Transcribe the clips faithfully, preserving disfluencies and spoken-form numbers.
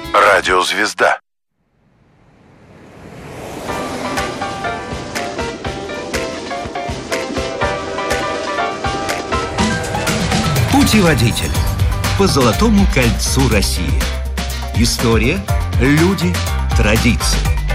Радиозвезда. Путеводитель по Золотому кольцу России. История, люди, традиции.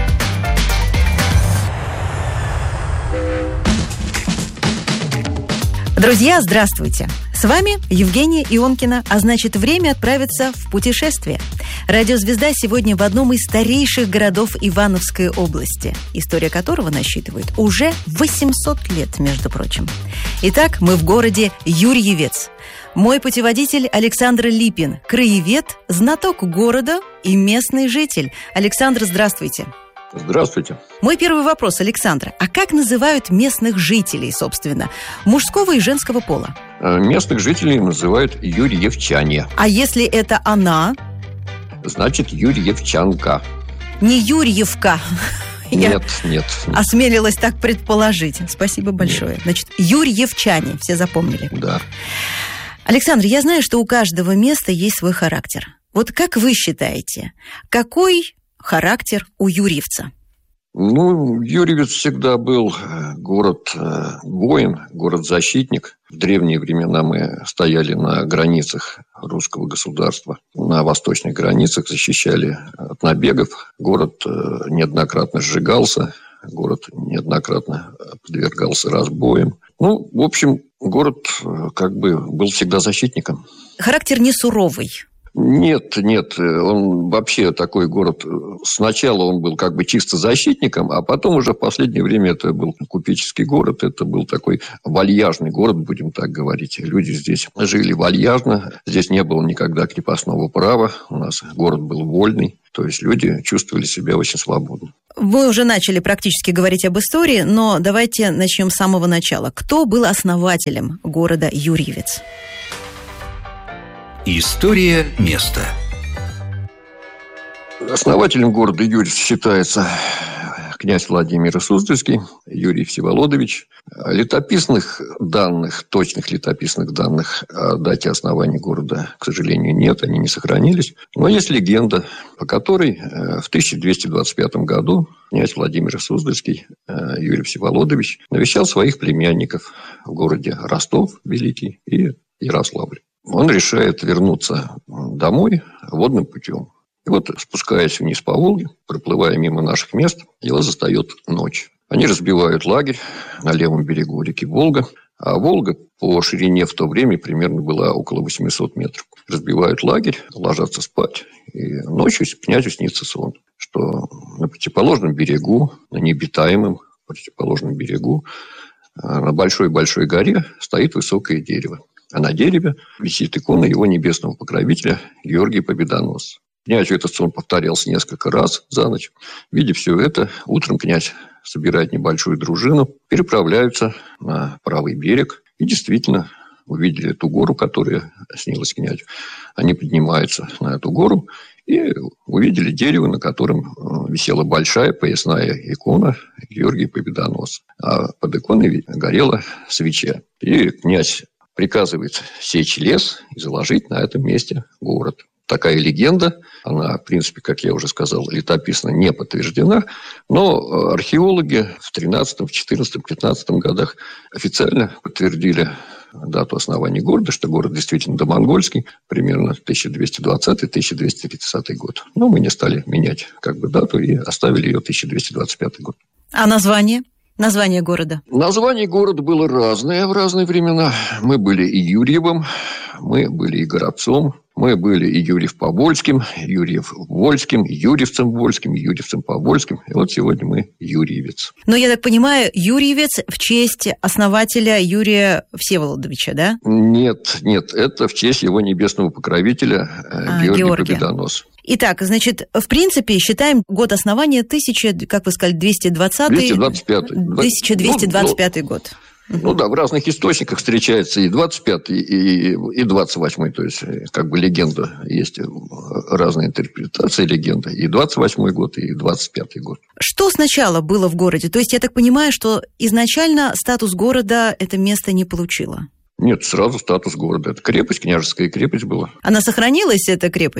Друзья, здравствуйте! С вами Евгения Ионкина, а значит, время отправиться в путешествие. Радиозвезда сегодня в одном из старейших городов Ивановской области, история которого насчитывает уже восемьсот лет, между прочим. Итак, мы в городе Юрьевец. Мой путеводитель Александр Липин, краевед, знаток города и местный житель. Александр, здравствуйте. Здравствуйте. Мой первый вопрос, Александр. А как называют местных жителей, собственно, мужского и женского пола? Местных жителей называют юрьевчане. А если это она? Значит, юрьевчанка. Не Юрьевка. Нет, Я нет, нет. осмелилась так предположить. Спасибо большое. Нет. Значит, юрьевчане, все запомнили. Да. Александр, я знаю, что у каждого места есть свой характер. Вот как вы считаете, какой характер у юрьевца? Ну, Юрьевец всегда был город-воин, город-защитник. В древние времена мы стояли на границах русского государства, на восточных границах, защищали от набегов. Город неоднократно сжигался, город неоднократно подвергался разбоям. Ну, в общем, город как бы был всегда защитником. Характер не суровый. Нет, нет, он вообще такой город, сначала он был как бы чисто защитником, а потом уже в последнее время это был купеческий город, это был такой вальяжный город, будем так говорить. Люди здесь жили вальяжно, здесь не было никогда крепостного права, у нас город был вольный, то есть люди чувствовали себя очень свободно. Вы уже начали практически говорить об истории, но давайте начнем с самого начала. Кто был основателем города Юрьевец? История места. Основателем города Юрьевец считается князь Владимир Суздальский, Юрий Всеволодович. Летописных данных, точных летописных данных о дате основания города, к сожалению, нет, они не сохранились. Но есть легенда, по которой в тысяча двести двадцать пятом году князь Владимир Суздальский, Юрий Всеволодович, навещал своих племянников в городе Ростов Великий и Ярославль. Он решает вернуться домой водным путем. И вот, спускаясь вниз по Волге, проплывая мимо наших мест, его застает ночь. Они разбивают лагерь на левом берегу реки Волга. А Волга по ширине в то время примерно была около восемьсот метров. Разбивают лагерь, ложатся спать. И ночью князю снится сон, что на противоположном берегу, на необитаемом противоположном берегу, на большой-большой горе стоит высокое дерево. А на дереве висит икона его небесного покровителя Георгия Победоносца. Князю этот сон повторялся несколько раз за ночь. Видя все это, утром князь собирает небольшую дружину, переправляются на правый берег и действительно увидели эту гору, которая снилась князю. Они поднимаются на эту гору и увидели дерево, на котором висела большая поясная икона Георгия Победоносца. А под иконой горела свеча. И князь приказывает сечь лес и заложить на этом месте город. Такая легенда, она, в принципе, как я уже сказал, летописно не подтверждена, но археологи в тринадцатом, четырнадцатом, пятнадцатом годах официально подтвердили дату основания города, что город действительно домонгольский, примерно тысяча двести двадцатый - тысяча двести тридцатый год. Но мы не стали менять как бы дату и оставили ее тысяча двести двадцать пятый год. А название? Название города? Название города было разное в разные времена. Мы были и Юрьевым, мы были и Горобцом, мы были и Юрьев-Повольским, Юрьев-Вольским, Юрьевцем-Вольским, Юрьевцем-Повольским. И вот сегодня мы Юрьевец. Но я так понимаю, Юрьевец в честь основателя Юрия Всеволодовича, да? Нет, нет, это в честь его небесного покровителя а, Георгия, Георгия Победоносца. Итак, значит, в принципе, считаем год основания тысяча, как вы сказали, двести двадцатый, двести двадцать пятый. тысяча двести двадцать пятый ну, год. Ну да, в разных источниках встречается и двадцать пятый, и, и двадцать восьмой. То есть, как бы легенда, есть разные интерпретации легенды. И двадцать восьмой год, и двадцать пятый год. Что сначала было в городе? То есть, я так понимаю, что изначально статус города это место не получило? Нет, сразу статус города. Это крепость, княжеская крепость была. Она сохранилась, эта крепость?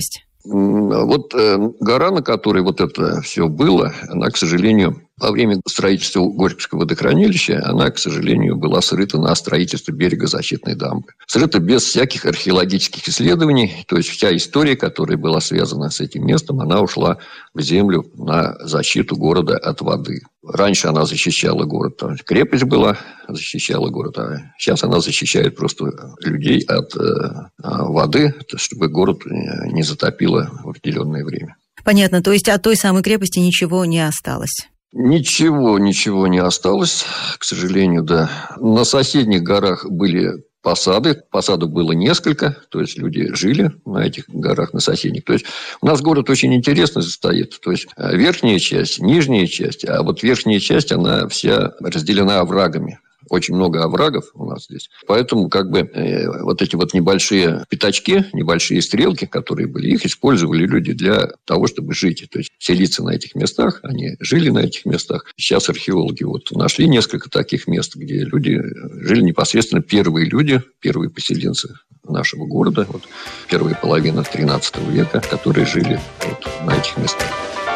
Вот гора, на которой вот это все было, она, к сожалению, во время строительства Горьковского водохранилища, она, к сожалению, была срыта на строительство берегозащитной дамбы. Срыта без всяких археологических исследований. То есть, вся история, которая была связана с этим местом, она ушла в землю на защиту города от воды. Раньше она защищала город, там крепость была, защищала город, а сейчас она защищает просто людей от э, воды, чтобы город не затопило в определенное время. Понятно, то есть от той самой крепости ничего не осталось? Ничего, ничего не осталось, к сожалению, да. На соседних горах были посады. Посадов было несколько, то есть люди жили на этих горах, на соседних. То есть у нас город очень интересно состоит. То есть верхняя часть, нижняя часть, а вот верхняя часть, она вся разделена оврагами. Очень много оврагов у нас здесь. Поэтому как бы э, вот эти вот небольшие пятачки, небольшие стрелки, которые были, их использовали люди для того, чтобы жить. То есть селиться на этих местах. Они жили на этих местах. Сейчас археологи вот нашли несколько таких мест, где люди жили непосредственно первые люди, первые поселенцы нашего города. Вот, первая половина тринадцатого века, которые жили вот на этих местах.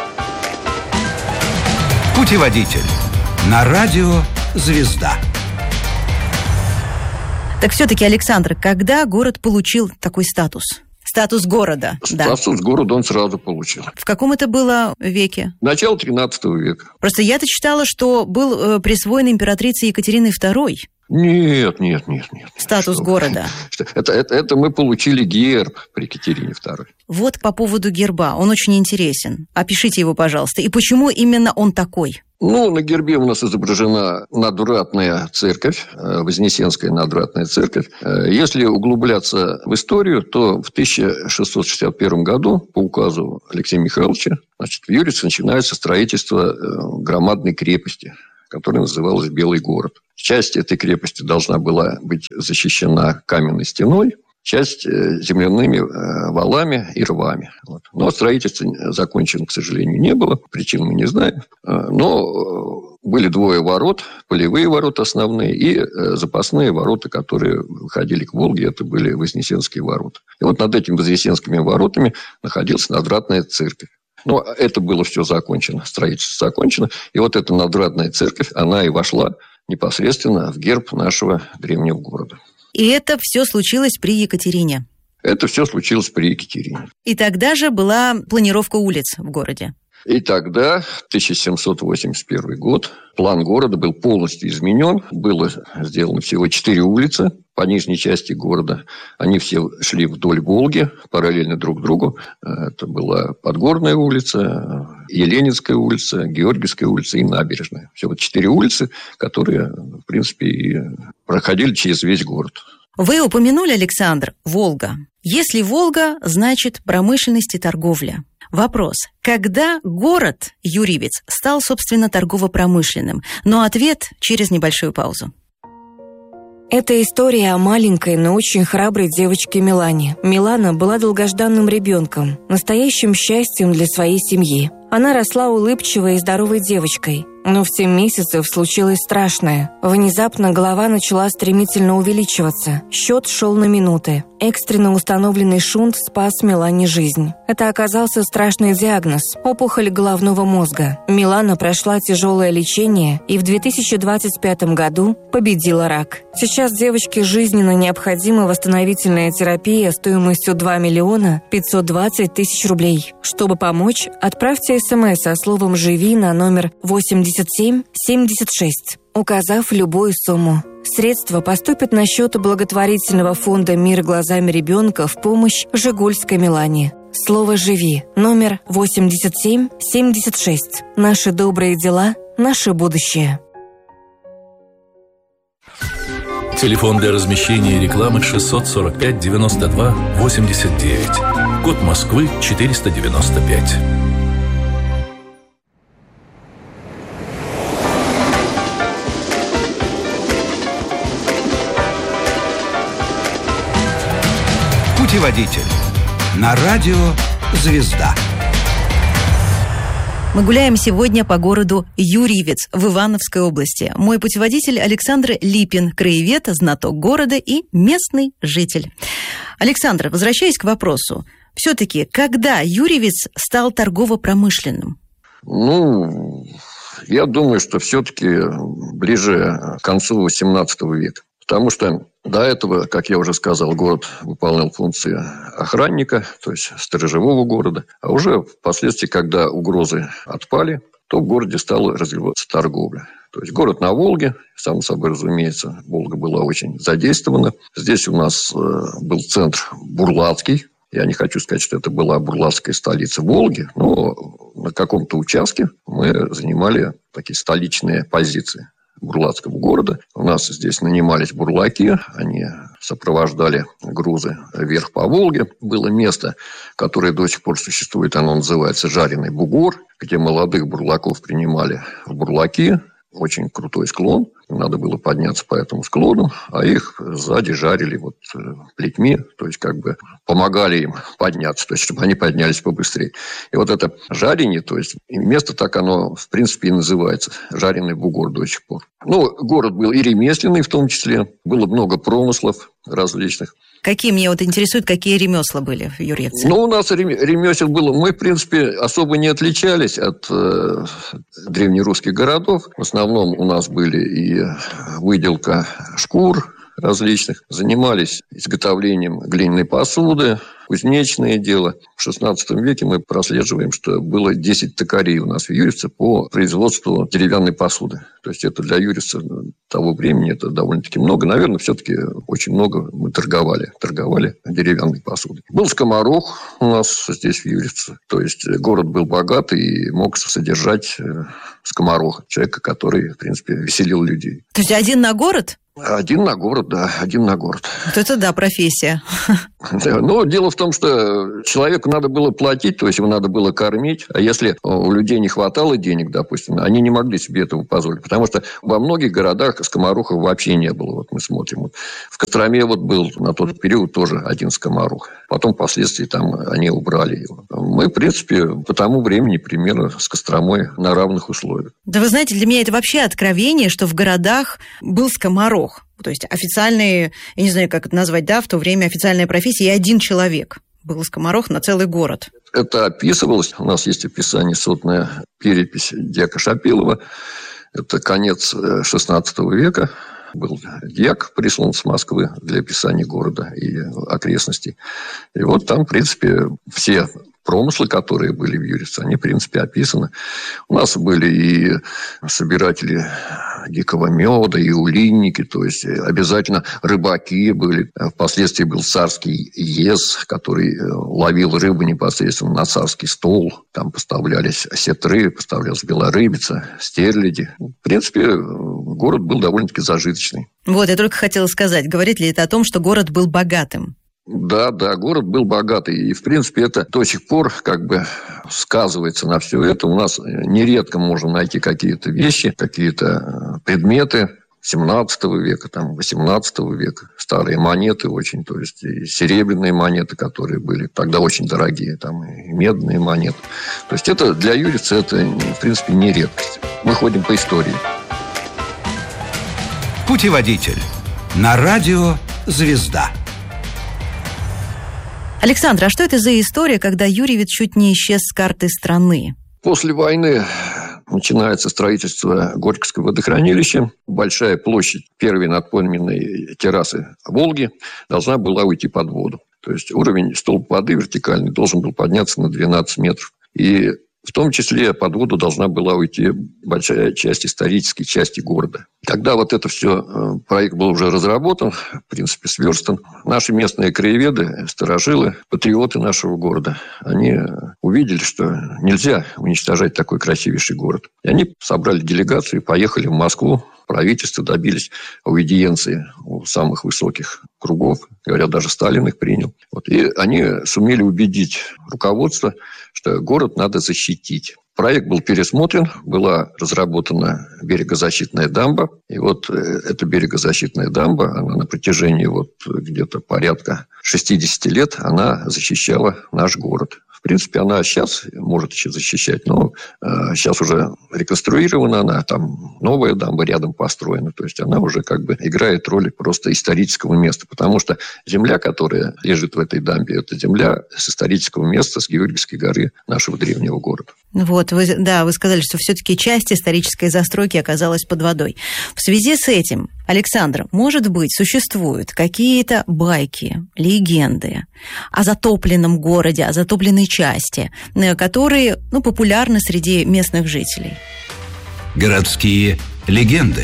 Путеводитель. На радио «Звезда». Так все-таки, Александр, когда город получил такой статус? Статус города. Статус да. города он сразу получил. В каком это было веке? Начало тринадцатого века. Просто я-то читала, что был э, присвоен императрице Екатериной второй. Нет, нет, нет, нет. Статус что? города. Это, это, это мы получили герб при Екатерине второй. Вот по поводу герба. Он очень интересен. Опишите его, пожалуйста. И почему именно он такой? Ну, на гербе у нас изображена надвратная церковь, Вознесенская надвратная церковь. Если углубляться в историю, то в тысяча шестьсот шестьдесят первом году по указу Алексея Михайловича, значит, в Юрице начинается строительство громадной крепости, которая называлась Белый город. Часть этой крепости должна была быть защищена каменной стеной, часть земляными валами и рвами. Вот. Но строительство закончено, к сожалению, не было. Причин мы не знаем. Но были двое ворот, полевые ворота основные и запасные ворота, которые выходили к Волге. Это были Вознесенские ворота. И вот над этими Вознесенскими воротами находилась надвратная церковь. Но это было все закончено, строительство закончено. И вот эта надвратная церковь, она и вошла непосредственно в герб нашего древнего города. И это все случилось при Екатерине? Это все случилось при Екатерине. И тогда же была планировка улиц в городе? И тогда, тысяча семьсот восемьдесят первый год, план города был полностью изменен. Было сделано всего четыре улицы по нижней части города. Они все шли вдоль Волги, параллельно друг другу. Это была Подгорная улица, Еленинская улица, Георгиевская улица и Набережная. Все вот четыре улицы, которые, в принципе, и проходили через весь город. Вы упомянули, Александр, Волга. Если Волга, значит промышленность и торговля. Вопрос. Когда город Юрьевец стал, собственно, торгово-промышленным? Но ответ через небольшую паузу. Это история о маленькой, но очень храброй девочке Милане. Милана была долгожданным ребенком, настоящим счастьем для своей семьи. Она росла улыбчивой и здоровой девочкой. Но в семь месяцев случилось страшное. Внезапно голова начала стремительно увеличиваться. Счет шел на минуты. Экстренно установленный шунт спас Милане жизнь. Это оказался страшный диагноз – опухоль головного мозга. Милана прошла тяжелое лечение и в две тысячи двадцать пятом году победила рак. Сейчас девочке жизненно необходима восстановительная терапия стоимостью два миллиона пятьсот двадцать тысяч рублей. Чтобы помочь, отправьте смс со словом «Живи» на номер восемьдесят семь семьдесят шесть, указав любую сумму. Средства поступят на счет благотворительного фонда «Мир глазами ребенка» в помощь Жигульской Милане. Слово «Живи» номер восемьдесят семь семьдесят шесть. Наши добрые дела, наше будущее. Телефон для размещения рекламы шестьсот сорок пять девяносто два восемьдесят девять. Код Москвы четыреста девяносто пять. Путеводитель. На радио «Звезда». Мы гуляем сегодня по городу Юрьевец в Ивановской области. Мой путеводитель Александр Липин, краевед, знаток города и местный житель. Александр, возвращаясь к вопросу, Все-таки, когда Юрьевец стал торгово-промышленным? Ну, я думаю, что все-таки ближе к концу восемнадцатого века. Потому что до этого, как я уже сказал, город выполнял функции охранника, то есть сторожевого города. А уже впоследствии, когда угрозы отпали, то в городе стала развиваться торговля. То есть город на Волге, само собой разумеется, Волга была очень задействована. Здесь у нас был центр Бурлацкий. Я не хочу сказать, что это была бурлацкая столица Волги, но на каком-то участке мы занимали такие столичные позиции бурлацкого города. У нас здесь нанимались бурлаки, они сопровождали грузы вверх по Волге. Было место, которое до сих пор существует, оно называется Жареный бугор, где молодых бурлаков принимали в бурлаки. Очень крутой склон, надо было подняться по этому склону, а их сзади жарили вот плетьми, то есть как бы помогали им подняться, то есть чтобы они поднялись побыстрее. И вот это жарение, то есть место так оно в принципе и называется, Жареный бугор до сих пор. Ну, город был и ремесленный в том числе, было много промыслов различных. Какие, мне вот интересует, какие ремесла были в Юрьевце? Ну, у нас ремесел было. Мы, в принципе, особо не отличались от э, древнерусских городов. В основном у нас были и выделка шкур различных. Занимались изготовлением глиняной посуды, кузнечное дело. В шестнадцатом веке мы прослеживаем, что было десять токарей у нас в Юрьевце по производству деревянной посуды. То есть это для Юрьевца того времени это довольно-таки много. Наверное, все-таки очень много мы торговали. Торговали деревянной посудой. Был скоморох у нас здесь в Юрьевце. То есть город был богат и мог содержать скомороха. Человека, который, в принципе, веселил людей. То есть один на город? Один на город, да, один на город. Вот это да, профессия. Да, но дело в том, что человеку надо было платить, то есть его надо было кормить. А если у людей не хватало денег, допустим, они не могли себе этого позволить. Потому что во многих городах скоморохов вообще не было. Вот мы смотрим. Вот в Костроме вот был на тот период тоже один скоморох. Потом впоследствии там они убрали его. Мы, в принципе, по тому времени примерно с Костромой на равных условиях. Да вы знаете, для меня это вообще откровение, что в городах был скоморох. То есть официальные, я не знаю, как это назвать, да, в то время официальная профессия, и один человек был скоморох на целый город. Это описывалось. У нас есть описание, сотная перепись дьяка Шапилова. Это конец шестнадцатого века. Был дьяк прислан с Москвы для описания города и окрестностей. И вот там, в принципе, все промыслы, которые были в Юрьевце, они, в принципе, описаны. У нас были и собиратели дикого меда, и улинники, то есть обязательно рыбаки были. Впоследствии был царский ез, который ловил рыбу непосредственно на царский стол. Там поставлялись осетры, поставлялась белорыбица, стерляди. В принципе, город был довольно-таки зажиточный. Вот, я только хотела сказать, говорит ли это о том, что город был богатым? Да, да, город был богатый. И, в принципе, это до сих пор как бы сказывается на все это. У нас нередко можно найти какие-то вещи, какие-то предметы семнадцатого века, там, восемнадцатого века. Старые монеты очень, то есть и серебряные монеты, которые были тогда очень дорогие, там, и медные монеты. То есть это для Юрьевца это, в принципе, не редкость. Мы ходим по истории. Путеводитель. На радио «Звезда». Александр, а что это за история, когда Юрьевец чуть не исчез с карты страны? После войны начинается строительство Горьковского водохранилища. Большая площадь первой надпойменной террасы Волги должна была уйти под воду. То есть уровень столба воды вертикальный должен был подняться на двенадцать метров. И в том числе под воду должна была уйти большая часть исторической части города. Когда вот это все, проект был уже разработан, в принципе, сверстан, наши местные краеведы, старожилы, патриоты нашего города, они увидели, что нельзя уничтожать такой красивейший город. И они собрали делегацию и поехали в Москву. Правительство добились аудиенции у самых высоких кругов. Говорят, даже Сталин их принял. Вот. И они сумели убедить руководство, что город надо защитить. Проект был пересмотрен, была разработана берегозащитная дамба. И вот эта берегозащитная дамба, она на протяжении вот где-то порядка шестьдесят лет, она защищала наш город. В принципе, она сейчас может еще защищать, но сейчас уже реконструирована она, там новая дамба рядом построена. То есть она уже как бы играет роль просто исторического места. Потому что земля, которая лежит в этой дамбе, это земля с исторического места, с Георгиевской горы нашего древнего города. Вот, вы, да, вы сказали, что все-таки часть исторической застройки оказалась под водой. В связи с этим, Александр, может быть, существуют какие-то байки, легенды о затопленном городе, о затопленной части, которые, ну, популярны среди местных жителей? Городские легенды.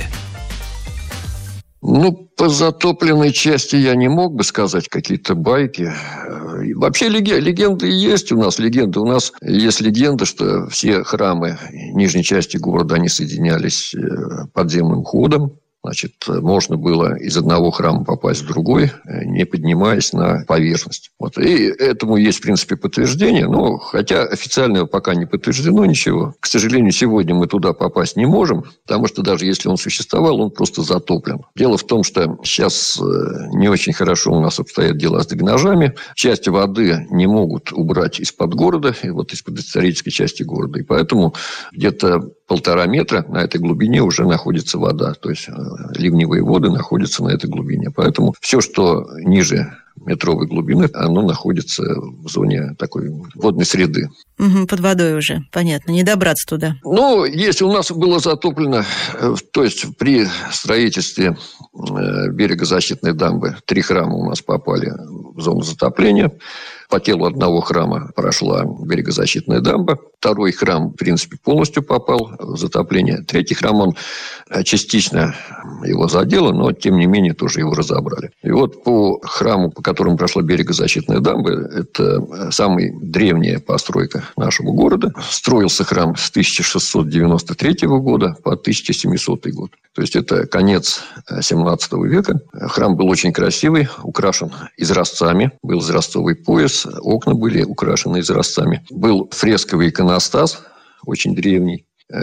Ну, по затопленной части я не мог бы сказать какие-то байки. Вообще легенды есть у нас. Легенды. У нас есть легенда, что все храмы нижней части города, они соединялись подземным ходом. Значит, можно было из одного храма попасть в другой, не поднимаясь на поверхность. Вот. И этому есть, в принципе, подтверждение. Но, хотя официально пока не подтверждено ничего. К сожалению, сегодня мы туда попасть не можем, потому что даже если он существовал, он просто затоплен. Дело в том, что сейчас не очень хорошо у нас обстоят дела с дренажами. Часть воды не могут убрать из-под города, вот из-под исторической части города. И поэтому где-то полтора метра на этой глубине уже находится вода. То есть ливневые воды находятся на этой глубине. Поэтому все, что ниже метровой глубины, оно находится в зоне такой водной среды. Угу, под водой уже, понятно, не добраться туда. Ну, если у нас было затоплено, то есть при строительстве берегозащитной дамбы три храма у нас попали в зону затопления. По телу одного храма прошла берегозащитная дамба. Второй храм, в принципе, полностью попал в затопление. Третий храм, он частично его задело, но, тем не менее, тоже его разобрали. И вот по храму, по которому прошла берегозащитная дамба, это самая древняя постройка нашего города. Строился храм с тысяча шестьсот девяносто третьего года по тысяча семисотый год. То есть, это конец семнадцатого века. Храм был очень красивый, украшен изразцами. Был изразцовый пояс, окна были украшены изразцами. Был фресковый иконостас, очень древний.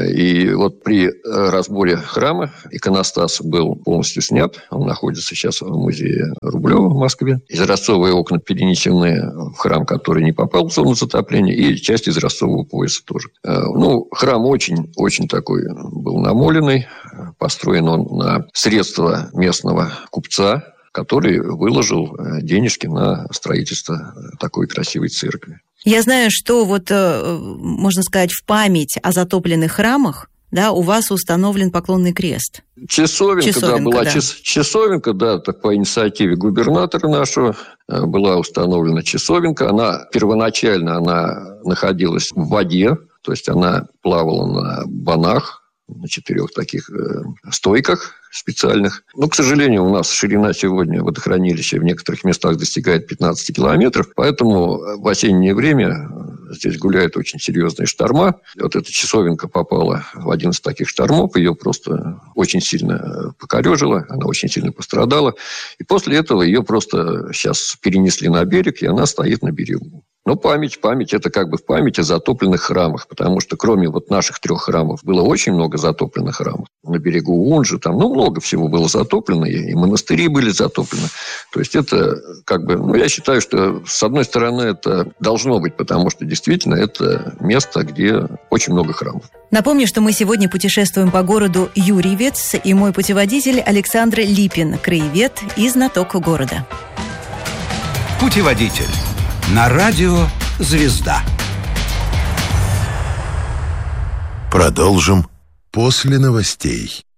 И вот при разборе храма иконостас был полностью снят. Он находится сейчас в музее Рублева в Москве. Изразцовые окна перенесены в храм, который не попал в зону затопления, и часть изразцового пояса тоже. Ну, храм очень-очень такой был намоленный. Построен он на средства местного купца, который выложил денежки на строительство такой красивой церкви. Я знаю, что вот, можно сказать, в память о затопленных храмах, да, у вас установлен поклонный крест. Часовенка, Часовенка, да, была да. Час, часовенка, да, так по инициативе губернатора нашего была установлена часовенка. Она первоначально она находилась в воде, то есть она плавала на банах, на четырех таких э, стойках специальных. Но, к сожалению, у нас ширина сегодня водохранилища в некоторых местах достигает пятнадцать километров, поэтому в осеннее время здесь гуляют очень серьезные шторма. Вот эта часовенка попала в один из таких штормов, ее просто очень сильно покорежило, она очень сильно пострадала. И после этого ее просто сейчас перенесли на берег, и она стоит на берегу. Но память, память, это как бы в память о затопленных храмах, потому что кроме вот наших трех храмов было очень много затопленных храмов. На берегу Унжи, там, ну, много всего было затоплено, и монастыри были затоплены. То есть, это как бы, ну, я считаю, что с одной стороны это должно быть, потому что действительно это место, где очень много храмов. Напомню, что мы сегодня путешествуем по городу Юрьевец, и мой путеводитель Александр Липин, краевед и знаток города. Путеводитель на радио «Звезда». Продолжим после новостей.